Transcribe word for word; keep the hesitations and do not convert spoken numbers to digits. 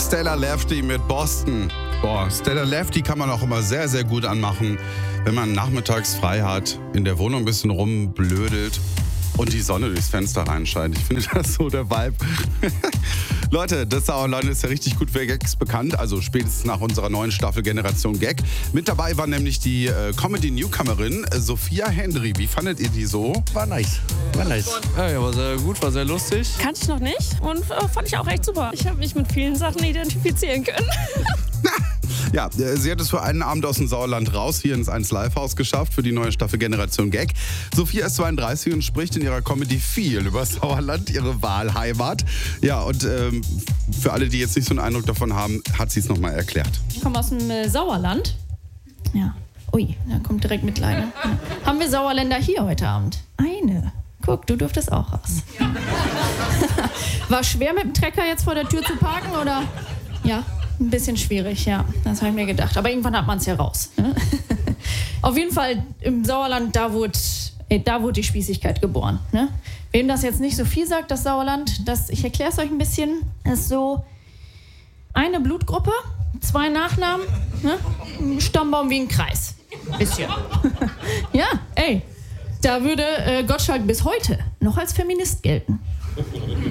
Stella Lefty mit Boston. Boah, Stella Lefty kann man auch immer sehr, sehr gut anmachen, wenn man nachmittags frei hat, in der Wohnung ein bisschen rumblödelt und die Sonne durchs Fenster reinscheint. Ich finde das so der Vibe. Leute, das Sauerland ist ja richtig gut für Gags bekannt, also spätestens nach unserer neuen Staffel Generation Gag. Mit dabei war nämlich die äh, Comedy-Newcomerin äh, Sophia Hendry. Wie fandet ihr die so? War nice, war nice. Ja, ja, war sehr gut, war sehr lustig. Kannte ich noch nicht und äh, fand ich auch echt super. Ich habe mich mit vielen Sachen identifizieren können. Ja, sie hat es für einen Abend aus dem Sauerland raus hier ins eins Live-Haus geschafft für die neue Staffel Generation Gag. Sophia ist zweiunddreißig und spricht in ihrer Comedy viel über Sauerland, ihre Wahlheimat. Ja, und ähm, für alle, die jetzt nicht so einen Eindruck davon haben, hat sie es nochmal erklärt. Ich komme aus dem äh, Sauerland. Ja. Ui, da kommt direkt Mitleid. Ne? Ja. Haben wir Sauerländer hier heute Abend? Eine. Guck, du durftest auch raus. Ja. War schwer mit dem Trecker jetzt vor der Tür zu parken, oder? Ja. Ein bisschen schwierig, ja. Das habe ich mir gedacht. Aber irgendwann hat man es ja raus. Ne? Auf jeden Fall im Sauerland, da wurde, da wurde die Spießigkeit geboren. Ne? Wem das jetzt nicht so viel sagt, das Sauerland, das, ich erkläre es euch ein bisschen, das ist so eine Blutgruppe, zwei Nachnamen, ne? Ein Stammbaum wie ein Kreis. Bisschen. Ja, ey, da würde äh, Gottschalk bis heute noch als Feminist gelten.